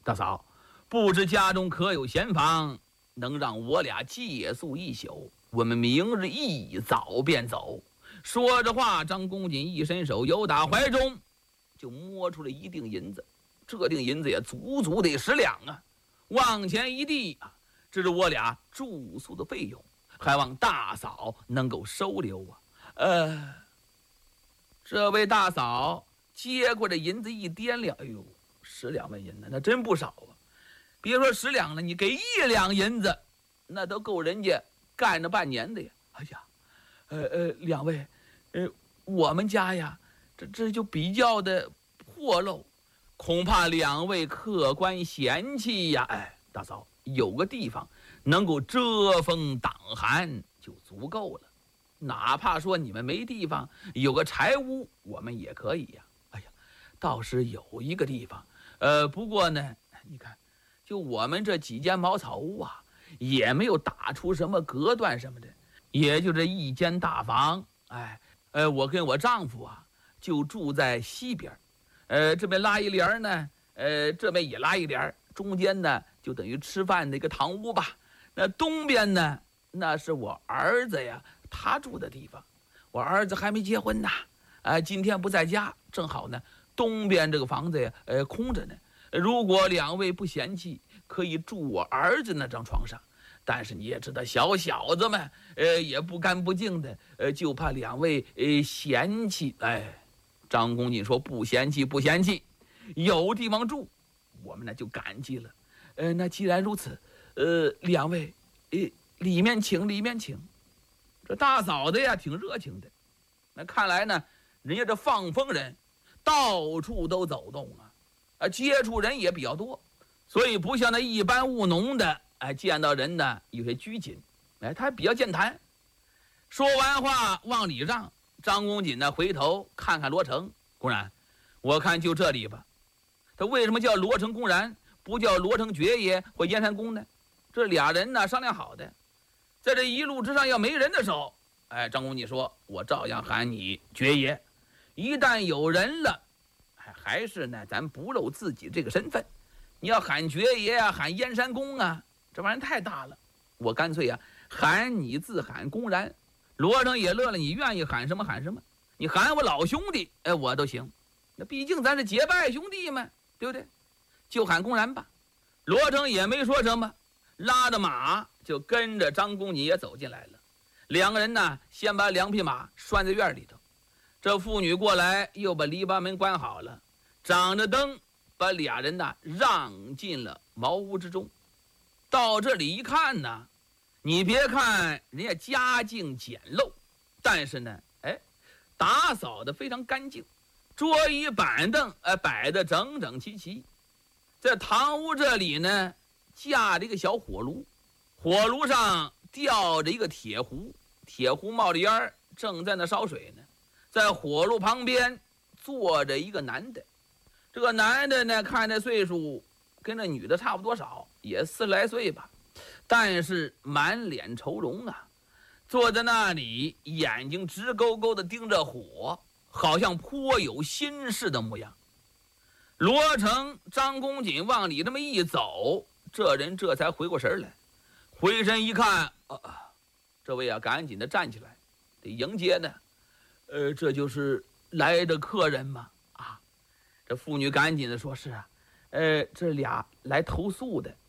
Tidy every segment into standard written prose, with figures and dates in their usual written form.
大嫂，不知家中可有闲房，能让我俩借宿一宿？我们明日一早便走。说着话，张公瑾一伸手，由打怀中就摸出了一锭银子。这锭银子也足足得10两啊！往前一递啊，这是我俩住宿的费用，还望大嫂能够收留啊。这位大嫂接过这银子一掂量，哎呦，10两纹银呢，那真不少啊！别说10两了，你给1两银子，那都够人家干着半年的呀！哎呀，两位，我们家呀，这就比较的破漏，恐怕两位客官嫌弃呀。哎，大嫂，有个地方能够遮风挡寒就足够了。哪怕说你们没地方，有个柴屋，我们也可以呀。哎呀，倒是有一个地方，不过呢，你看，就我们这几间茅草屋啊，也没有打出什么隔断什么的，也就这一间大房。我跟我丈夫啊，就住在西边，这边拉一帘呢，这边也拉一帘，中间呢就等于吃饭的一个堂屋吧。那东边呢，那是我儿子呀，他住的地方。我儿子还没结婚呢，今天不在家，正好呢，东边这个房子呀，空着呢。如果两位不嫌弃，可以住我儿子那张床上。但是你也知道，小小子们，也不干不净的，就怕两位嫌弃。张公瑾说不嫌弃，不嫌弃，有地方住，我们呢就感激了。那既然如此，两位，里面请，里面请。这大嫂子呀，挺热情的。那看来呢，人家这放风人，到处都走动啊，接触人也比较多，所以不像那一般务农的，见到人呢有些拘谨，他比较健谈。说完话往里让，张公瑾呢回头看看罗成，公然，我看就这里吧。他为什么叫罗成公然，不叫罗成爵爷或燕山公呢？这俩人呢商量好的，在这一路之上要没人的时候，张公瑾说，我照样喊你爵爷。一旦有人了，还是呢咱不露自己这个身份。你要喊爵爷啊，喊燕山公啊，这玩意儿太大了。我干脆喊你自喊公然。罗成也乐了，你愿意喊什么喊什么，你喊我老兄弟，我都行。那毕竟咱是结拜兄弟嘛，对不对？就喊公然吧。罗成也没说什么，拉着马就跟着张公瑾也走进来了。两个人呢，先把2匹马拴在院里头。这妇女过来，又把篱笆门关好了，掌着灯把俩人呢让进了茅屋之中。到这里一看呢，你别看人家家境简陋，但是呢，打扫的非常干净，桌椅板凳摆得整整齐齐。在堂屋这里呢，架着一个小火炉，火炉上吊着一个铁壶，铁壶冒着烟，正在那烧水呢。在火炉旁边坐着一个男的，这个男的呢，看这岁数跟这女的差不多少，也40来岁吧，但是满脸愁容啊，坐在那里，眼睛直勾勾的盯着火，好像颇有心事的模样。罗成、张公瑾往里这么一走，这人这才回过神来，回身一看，这位赶紧的站起来，得迎接呢。这就是来的客人吗？这妇女赶紧的说，是啊，这俩来投宿的。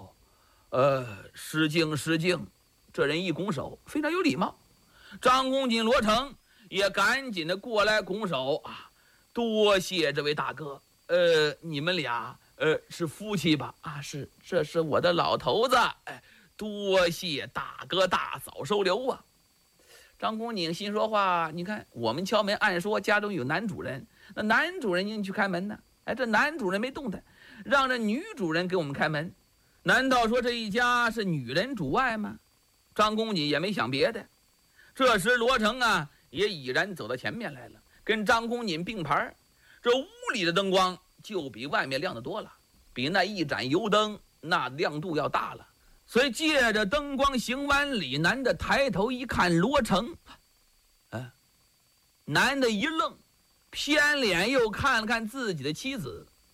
失敬失敬。这人一拱手，非常有礼貌。张公瑾、罗成也赶紧的过来拱手多谢这位大哥。你们俩是夫妻吧？是，这是我的老头子。多谢大哥大嫂收留啊。张公瑾心说话，你看我们敲门，按说家中有男主人，那男主人应去开门呢。这男主人没动弹，让这女主人给我们开门。难道说这一家是女人主外吗？张公瑾也没想别的。这时罗成也已然走到前面来了，跟张公瑾并排。这屋里的灯光就比外面亮得多了，比那一盏油灯那亮度要大了。所以借着灯光行完礼，男的抬头一看罗成，男的一愣，偏脸又看了看自己的妻子。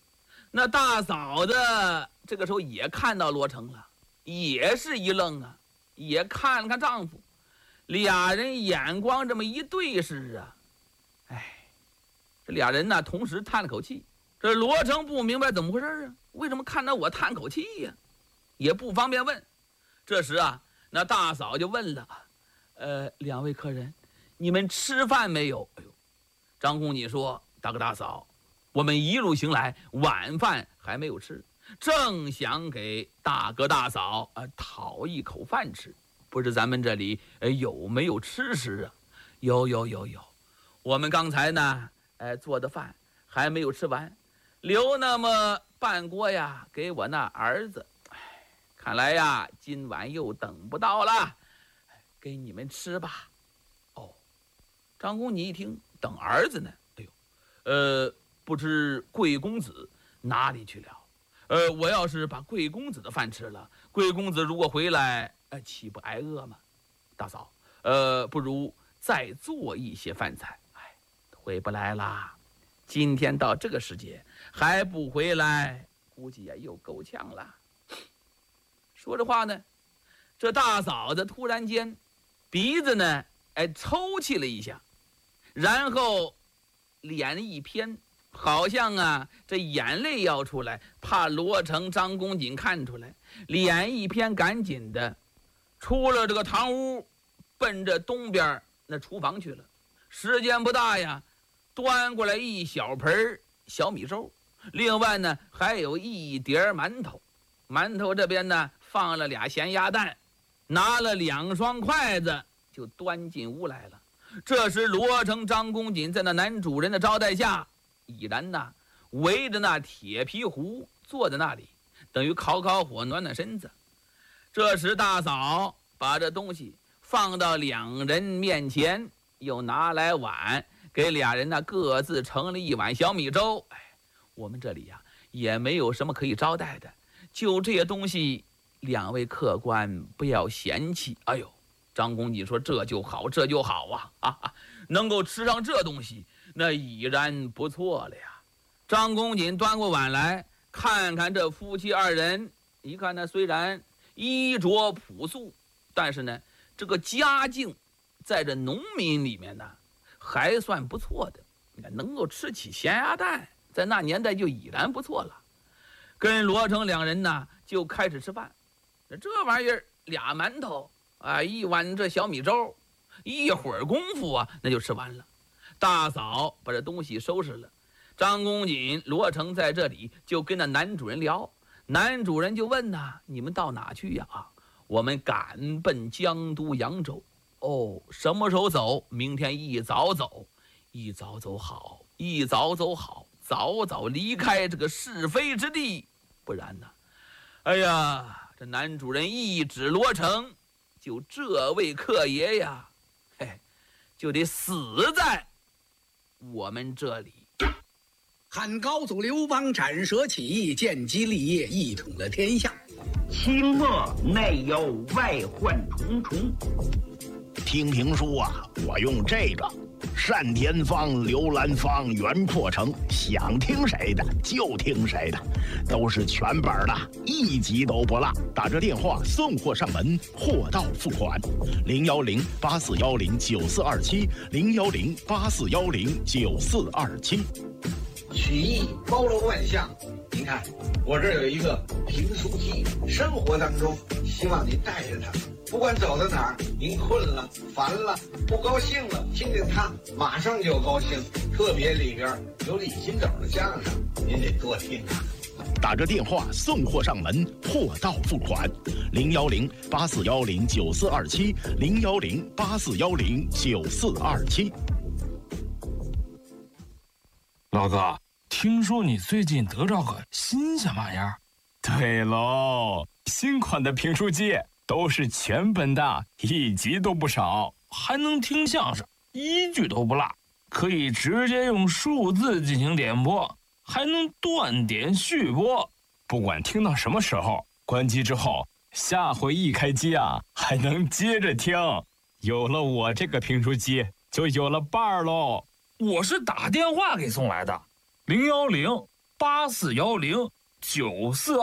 那大嫂子这个时候也看到罗成了，也是一愣啊，也看了看丈夫，俩人眼光这么一对视啊，这俩人呢同时叹了口气。这罗成不明白怎么回事啊，为什么看到我叹口气呀？也不方便问。这时啊，那大嫂就问了：“两位客人，你们吃饭没有？”哎呦，张公瑾说：“大哥大嫂，我们一路行来，晚饭还没有吃，正想给大哥大嫂讨一口饭吃，不知咱们这里有没有吃食啊？”有，我们刚才呢，做的饭还没有吃完，留那么半锅呀给我那儿子。看来呀，今晚又等不到了，给你们吃吧。哦，张公瑾一听，等儿子呢？哎呦，不知贵公子哪里去了？我要是把贵公子的饭吃了，贵公子如果回来，岂不挨饿吗？大嫂，不如再做一些饭菜。回不来啦，今天到这个时节还不回来，估计呀又够呛了。说着话呢，这大嫂子突然间鼻子呢抽泣了一下，然后脸一偏，好像啊这眼泪要出来，怕罗成张公瑾看出来，脸一偏，赶紧的出了这个堂屋，奔着东边那厨房去了。时间不大呀，端过来一小盆小米粥，另外呢还有一碟馒头，馒头这边呢放了俩咸鸭蛋，拿了2双筷子就端进屋来了。这时罗成张公瑾在那男主人的招待下，已然呢围着那铁皮壶坐在那里，等于烤火暖暖身子。这时大嫂把这东西放到2人面前，又拿来碗给俩人呢各自盛了一碗小米粥。我们这里呀也没有什么可以招待的，就这些东西2位客官不要嫌弃。哎呦，张公瑾说这就好啊，能够吃上这东西那已然不错了呀。张公瑾端过碗来，看看这夫妻2人，一看呢虽然衣着朴素，但是呢这个家境在这农民里面呢还算不错的，能够吃起咸鸭蛋，在那年代就已然不错了。跟罗成2人呢就开始吃饭。这玩意儿俩馒头啊，一碗这小米粥，一会儿功夫啊那就吃完了。大嫂把这东西收拾了，张公瑾、罗成在这里就跟那男主人聊。男主人就问呐：“你们到哪去呀？”我们赶奔江都扬州。哦，什么时候走？明天一早走。一早走好，一早走好，早早离开这个是非之地，不然呢，哎呀，这男主人一指罗成，就这位客爷呀，就得死在我们这里。 汉高祖刘邦斩蛇起义，建基立业，一统了天下。 清末内忧外患重重。 听评书啊，我用这个单田芳、刘兰芳、袁阔成，想听谁的就听谁的，都是全本的，一集都不落。打这电话送货上门，货到付款。010-8410-9427，010-8410-9427。 曲艺包罗万象，您看我这儿有一个评书机，生活当中希望您带着它，不管走到哪儿，您困了、烦了、不高兴了，听见它马上就高兴。特别里边有李金斗的相声，您得多听啊。 打着电话送货上门，货到付款。010-8410-9427，010-8410-9427。 老哥，听说你最近得着个新鲜玩意儿？对喽，新款的评书机都是全本的，一集都不少，还能听相声，一句都不落，可以直接用数字进行点播，还能断点续播。不管听到什么时候，关机之后，下回一开机啊，还能接着听。有了我这个评书机，就有了伴儿喽。我是打电话给送来的，010-8410-9427， 841094。